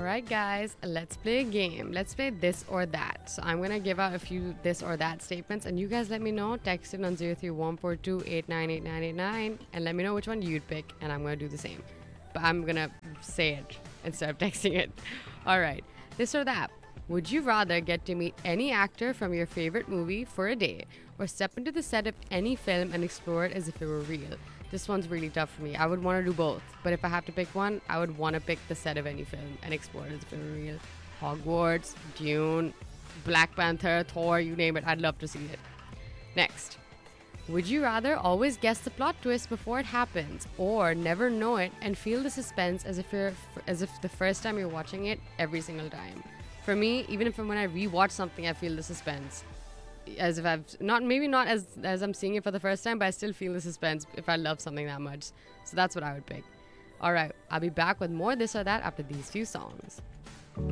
right, guys, let's play a game. Let's play this or that. So I'm gonna give out a few this or that statements, and you guys let me know. Text it on 0314289889 and let me know which one you'd pick, and I'm gonna do the same. But I'm gonna say it instead of texting it. All right, this or that. Would you rather get to meet any actor from your favorite movie for a day, or step into the set of any film and explore it as if it were real? This one's really tough for me. I would want to do both, but if I have to pick one, I would want to pick the set of any film and explore it as if it were real. Hogwarts, Dune, Black Panther, Thor, you name it. I'd love to see it. Next. Would you rather always guess the plot twist before it happens, or never know it and feel the suspense as if the first time you're watching it every single time? For me, even if when I rewatch something, I feel the suspense, as if I've not as I'm seeing it for the first time, but I still feel the suspense if I love something that much. So that's what I would pick. All right, I'll be back with more this or that after these few songs.